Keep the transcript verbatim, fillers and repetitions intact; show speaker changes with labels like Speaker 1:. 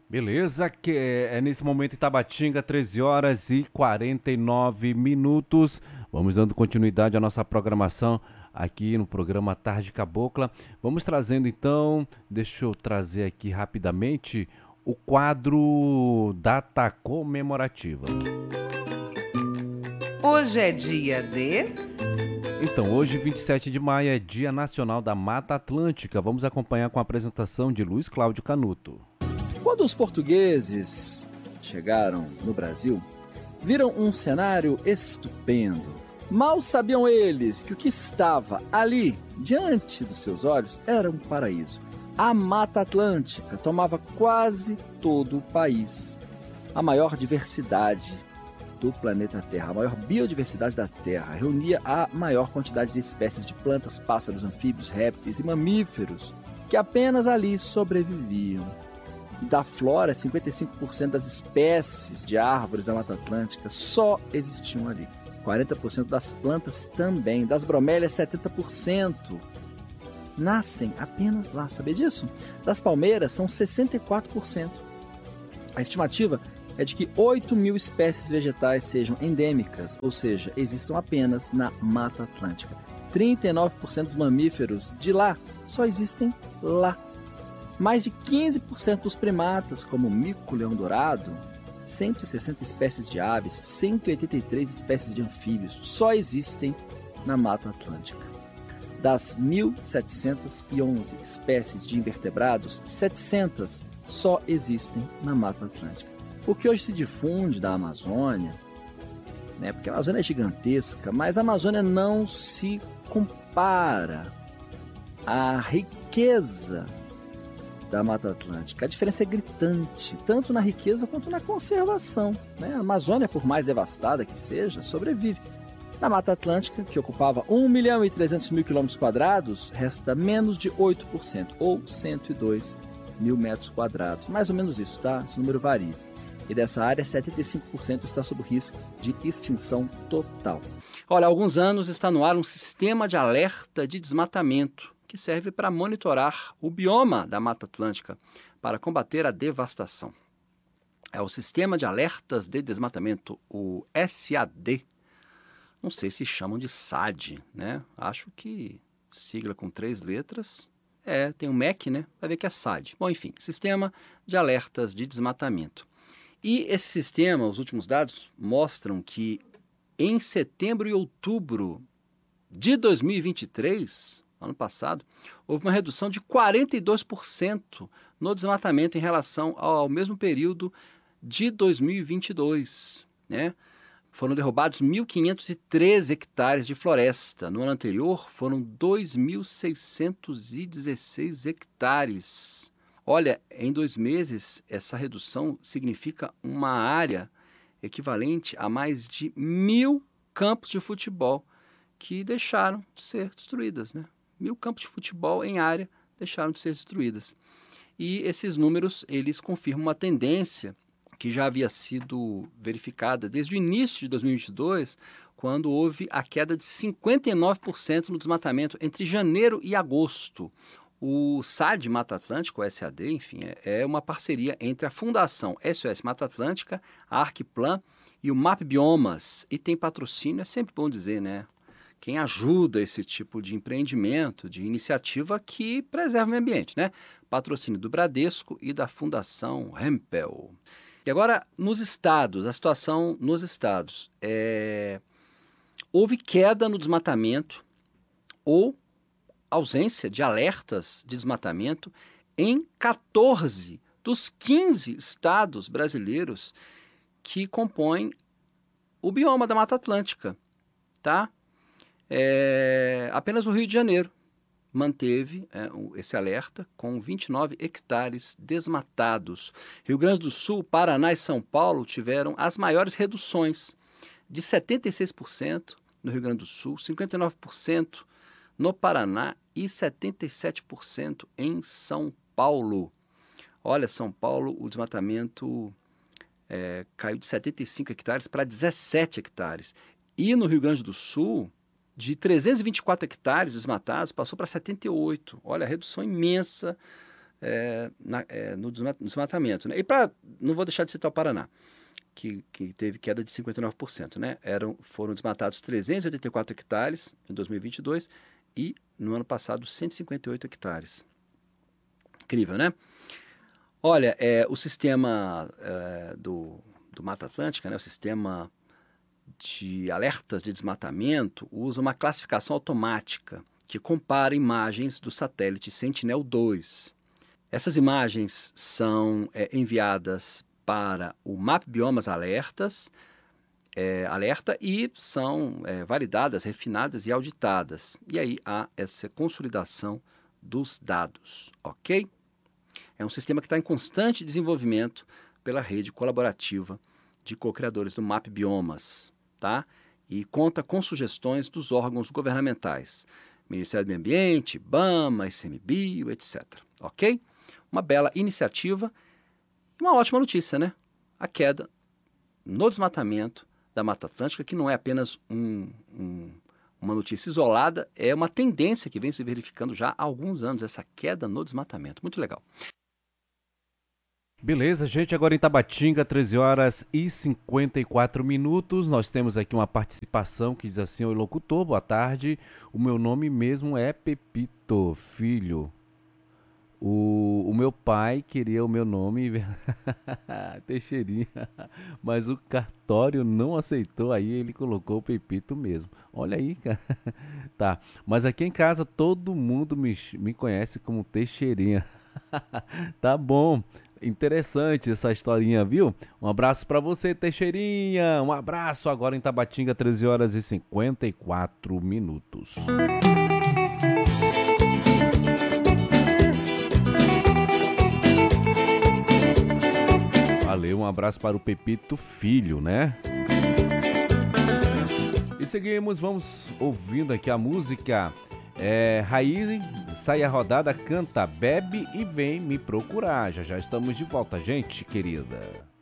Speaker 1: Beleza, que é, é nesse momento em Tabatinga, treze horas e quarenta e nove minutos. Vamos dando continuidade à nossa programação aqui no programa Tarde Cabocla. Vamos trazendo então, deixa eu trazer aqui rapidamente o quadro Data Comemorativa.
Speaker 2: Hoje é dia de...
Speaker 1: Então, hoje, vinte e sete de maio, é Dia Nacional da Mata Atlântica. Vamos acompanhar com a apresentação de Luiz Cláudio Canuto.
Speaker 3: Quando os portugueses chegaram no Brasil, viram um cenário estupendo. Mal sabiam eles que o que estava ali, diante dos seus olhos, era um paraíso. A Mata Atlântica tomava quase todo o país. A maior diversidade do planeta Terra, a maior biodiversidade da Terra, reunia a maior quantidade de espécies de plantas, pássaros, anfíbios, répteis e mamíferos que apenas ali sobreviviam. Da flora, cinquenta e cinco por cento das espécies de árvores da Mata Atlântica só existiam ali. quarenta por cento das plantas também, das bromélias, setenta por cento nascem apenas lá. Sabia disso? Das palmeiras, são sessenta e quatro por cento. A estimativa é de que oito mil espécies vegetais sejam endêmicas, ou seja, existam apenas na Mata Atlântica. trinta e nove por cento dos mamíferos de lá só existem lá. Mais de quinze por cento dos primatas, como o mico-leão-dourado, cento e sessenta espécies de aves, cento e oitenta e três espécies de anfíbios, só existem na Mata Atlântica. Das mil setecentas e onze espécies de invertebrados, setecentas só existem na Mata Atlântica. O que hoje se difunde da Amazônia, né, porque a Amazônia é gigantesca, mas a Amazônia não se compara à riqueza da Mata Atlântica. A diferença é gritante, tanto na riqueza quanto na conservação, né? A Amazônia, por mais devastada que seja, sobrevive. Na Mata Atlântica, que ocupava um milhão e trezentos mil quilômetros quadrados, resta menos de oito por cento, ou cento e dois mil metros quadrados. Mais ou menos isso, tá? Esse número varia. E dessa área, setenta e cinco por cento está sob risco de extinção total.
Speaker 4: Olha, há alguns anos está no ar um sistema de alerta de desmatamento que serve para monitorar o bioma da Mata Atlântica para combater a devastação. É o Sistema de Alertas de Desmatamento, o S A D. Não sei se chamam de S A D, né? Acho que sigla com três letras. É, tem o M E C, né? Vai ver que é S A D. Bom, enfim, Sistema de Alertas de Desmatamento. E esse sistema, os últimos dados, mostram que em setembro e outubro de dois mil e vinte e três... ano passado, houve uma redução de quarenta e dois por cento no desmatamento em relação ao mesmo período de dois mil e vinte e dois. Né? Foram derrubados mil quinhentos e treze hectares de floresta. No ano anterior, foram dois mil seiscentos e dezesseis hectares. Olha, em dois meses, essa redução significa uma área equivalente a mais de mil campos de futebol que deixaram de ser destruídas, né? Mil campos de futebol em área deixaram de ser destruídas. E esses números, eles confirmam uma tendência que já havia sido verificada desde o início de dois mil e vinte e dois, quando houve a queda de cinquenta e nove por cento no desmatamento entre janeiro e agosto. O S A D Mata Atlântica, o S A D, enfim, é uma parceria entre a Fundação S O S Mata Atlântica, a Arquiplan e o MAP Biomas. E tem patrocínio, é sempre bom dizer, né? Quem ajuda esse tipo de empreendimento, de iniciativa que preserva o meio ambiente, né? Patrocínio do Bradesco e da Fundação Hempel. E agora, nos estados, a situação nos estados. É... Houve queda no desmatamento ou ausência de alertas de desmatamento em quatorze dos quinze estados brasileiros que compõem o bioma da Mata Atlântica, tá? É, apenas o Rio de Janeiro manteve é, esse alerta com vinte e nove hectares desmatados. Rio Grande do Sul, Paraná e São Paulo tiveram as maiores reduções, de setenta e seis por cento no Rio Grande do Sul, cinquenta e nove por cento no Paraná e setenta e sete por cento em São Paulo. Olha, São Paulo, o desmatamento é, caiu de setenta e cinco hectares para dezessete hectares. E no Rio Grande do Sul, de trezentos e vinte e quatro hectares desmatados, passou para setenta e oito. Olha, a redução imensa é, na, é, no desmatamento. Né? E para, não vou deixar de citar o Paraná, que, que teve queda de cinquenta e nove por cento. Né? Eram, foram desmatados trezentos e oitenta e quatro hectares em dois mil e vinte e dois e no ano passado cento e cinquenta e oito hectares. Incrível, né? Olha, é, o sistema é, do, do Mata Atlântica, né, o sistema de alertas de desmatamento, usa uma classificação automática que compara imagens do satélite Sentinel dois. Essas imagens são é, enviadas para o Map Biomas Alertas, é, alerta e são é, validadas, refinadas e auditadas. E aí há essa consolidação dos dados, ok? É um sistema que está em constante desenvolvimento pela rede colaborativa de co-criadores do Map Biomas, tá? E conta com sugestões dos órgãos governamentais, Ministério do Meio Ambiente, IBAMA, ICMBio, etcétera. Ok? Uma bela iniciativa e uma ótima notícia, né? A queda no desmatamento da Mata Atlântica, que não é apenas um, um, uma notícia isolada, é uma tendência que vem se verificando já há alguns anos, essa queda no desmatamento. Muito legal.
Speaker 1: Beleza, gente, agora em Tabatinga, treze horas e cinquenta e quatro minutos, nós temos aqui uma participação que diz assim: oi locutor, boa tarde, o meu nome mesmo é Pepito Filho, o, o meu pai queria o meu nome, Teixeirinha, mas o cartório não aceitou, aí ele colocou o Pepito mesmo, olha aí, cara, tá, mas aqui em casa todo mundo me, me conhece como Teixeirinha, tá bom. Interessante essa historinha, viu? Um abraço pra você, Teixeirinha. Um abraço agora em Tabatinga, treze horas e cinquenta e quatro minutos. Valeu, um abraço para o Pepito Filho, né? E seguimos, vamos ouvindo aqui a música. É, Raiz, sai a rodada, canta, bebe e vem me procurar. Já já estamos de volta, gente querida.